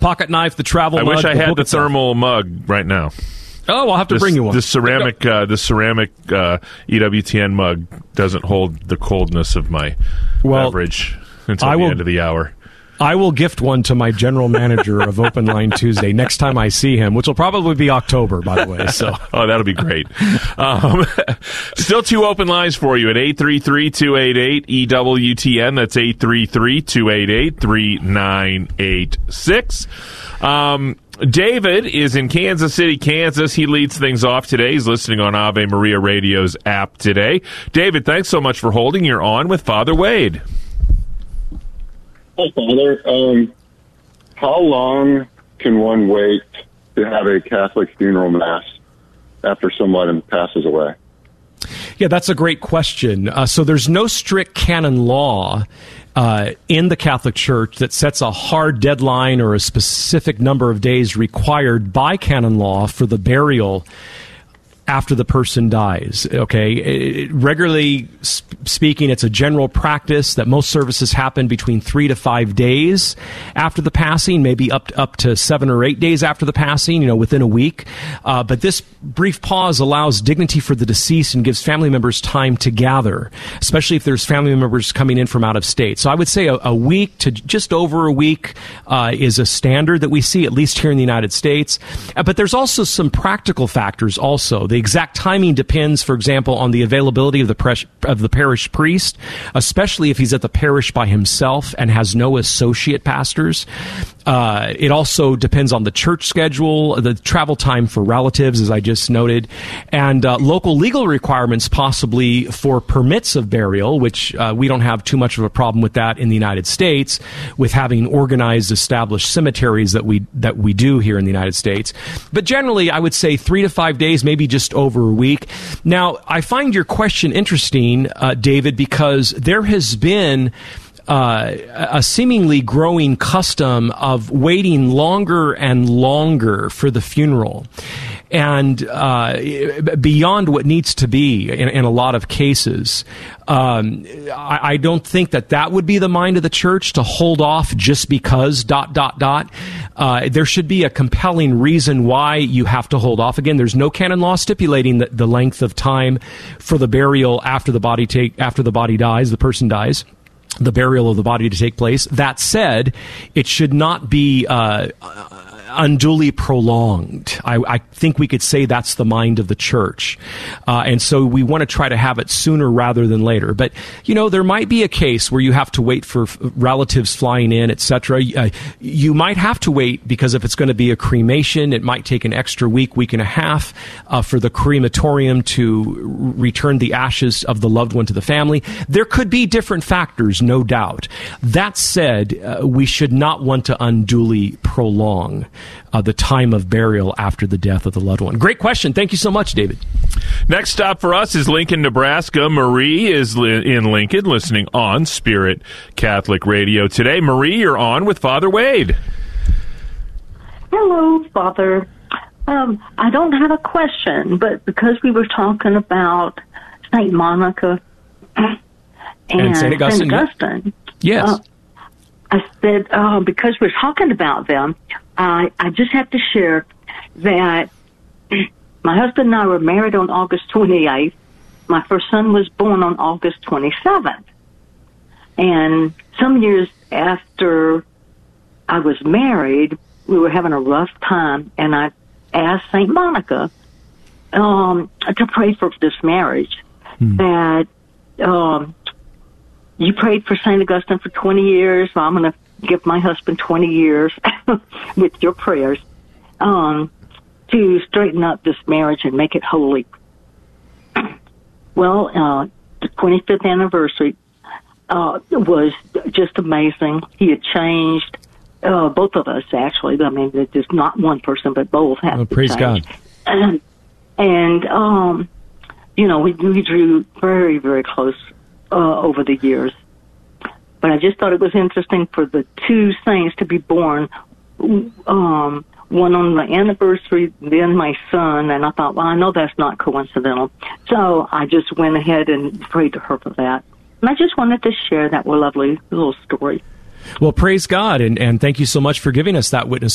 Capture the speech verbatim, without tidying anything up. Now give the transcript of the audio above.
pocket knife, the travel I mug. wish I the had book the itself. thermal mug right now. Oh, I'll have to This, bring you one. The ceramic, uh, the ceramic uh, E W T N mug doesn't hold the coldness of my well, beverage until I the will, end of the hour. I will gift one to my general manager of Open Line Tuesday next time I see him, which will probably be October, by the way. So, oh, that'll be great. Um, still two open lines for you at eight three three, two eight eight, E W T N. That's eight three three, two eight eight, three nine eight six. Um, David is in Kansas City, Kansas. He leads things off today. He's listening on Ave Maria Radio's app today. David, thanks so much for holding. You're on with Father Wade. Hi, Father. Um, how long can one wait to have a Catholic funeral mass after someone passes away? Yeah, that's a great question. Uh, so there's no strict canon law uh, in the Catholic Church that sets a hard deadline or a specific number of days required by canon law for the burial after the person dies. Okay, it, regularly sp- speaking, it's a general practice that most services happen between three to five days after the passing, maybe up to, up to seven or eight days after the passing, you know, within a week. Uh, but this brief pause allows dignity for the deceased and gives family members time to gather, especially if there's family members coming in from out of state. So I would say a, a week to just over a week uh, is a standard that we see, at least here in the United States. Uh, but there's also some practical factors also. The exact timing depends, for example, on the availability of the pres- of the parish priest, especially if he's at the parish by himself and has no associate pastors. Uh, it also depends on the church schedule, the travel time for relatives, as I just noted, and uh, local legal requirements possibly for permits of burial, which uh, we don't have too much of a problem with that in the United States, with having organized, established cemeteries that we that we do here in the United States. But generally, I would say three to five days, maybe just over a week. Now, I find your question interesting, uh, David, because there has been Uh, a seemingly growing custom of waiting longer and longer for the funeral, and uh, beyond what needs to be in, in a lot of cases. Um, I, I don't think that that would be the mind of the church, to hold off just because dot, dot, dot. Uh, there should be a compelling reason why you have to hold off. Again, there's no canon law stipulating the, the length of time for the burial after the body take after the body dies, the person dies, the burial of the body to take place. That said, it should not be uh, unduly prolonged. I, I think we could say that's the mind of the church. Uh, and so we want to try to have it sooner rather than later. But, you know, there might be a case where you have to wait for f- relatives flying in, et cetera. Uh, you might have to wait because if it's going to be a cremation, it might take an extra week, week and a half uh, for the crematorium to r- return the ashes of the loved one to the family. There could be different factors, no doubt. That said, uh, we should not want to unduly prolong Uh, the time of burial after the death of the loved one. Great question. Thank you so much, David. Next stop for us is Lincoln, Nebraska. Marie is li- in Lincoln, listening on Spirit Catholic Radio today. Marie, you're on with Father Wade. Hello, Father. Um, I don't have a question, but because we were talking about Saint Monica and, and Saint Augustine, Saint Augustine yes. Uh, I said, uh, because we're talking about them, I, I just have to share that my husband and I were married on August twenty-eighth. My first son was born on August twenty-seventh. And some years after I was married, we were having a rough time, and I asked Saint Monica um, to pray for this marriage. Hmm. That um, you prayed for Saint Augustine for twenty years, so I'm going to give my husband twenty years with your prayers um, to straighten up this marriage and make it holy. Well, uh, the twenty-fifth anniversary uh, was just amazing. He had changed, uh, both of us, actually. I mean, it's just not one person, but both have oh, to praise change. God. And, and um, you know, we, we drew very, very close uh, over the years. But I just thought it was interesting for the two saints to be born, um, one on the anniversary, then my son, and I thought, well, I know that's not coincidental. So I just went ahead and prayed to her for that. And I just wanted to share that lovely little story. Well, praise God, and, and thank you so much for giving us that witness